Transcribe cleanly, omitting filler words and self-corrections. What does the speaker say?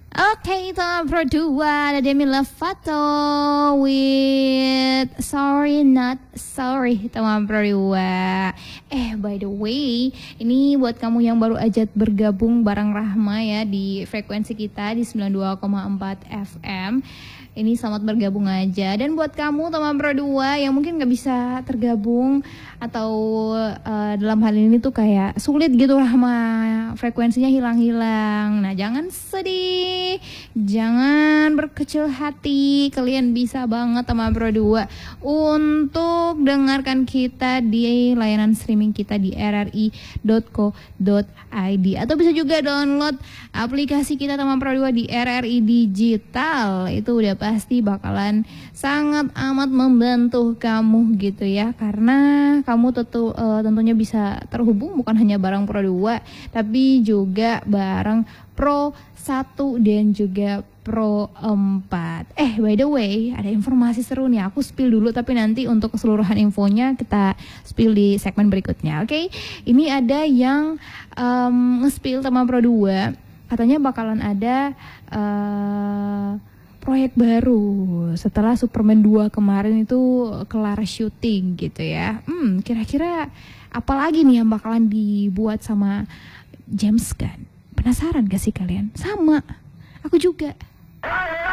Oke, itu Pro 2 ada Demi Lovato with Sorry Not Sorry, teman Pro 2. By the way, ini buat kamu yang baru aja bergabung bareng Rahma ya di frekuensi kita di 92,4 FM. Ini selamat bergabung aja. Dan buat kamu teman Pro 2 yang mungkin gak bisa tergabung atau dalam hal ini tuh kayak sulit gitu Rahma, frekuensinya hilang-hilang. Nah, jangan sedih, jangan berkecil hati. Kalian bisa banget teman Pro 2 untuk dengarkan kita di layanan streaming kita di rri.co.id atau bisa juga download aplikasi kita teman Pro 2 di RRI Digital. Itu udah pasti bakalan sangat amat membantu kamu gitu ya, karena kamu tentunya bisa terhubung bukan hanya bareng Pro 2 tapi juga bareng Pro 1 dan juga Pro 4. By the way, ada informasi seru nih, aku spill dulu tapi nanti untuk keseluruhan infonya kita spill di segmen berikutnya. Oke? Ini ada yang nge-spill teman Pro 2, katanya bakalan ada proyek baru setelah Superman 2 kemarin itu kelar syuting gitu ya. Kira-kira apa lagi nih yang bakalan dibuat sama James Gunn? Penasaran gak sih kalian? Sama, aku juga.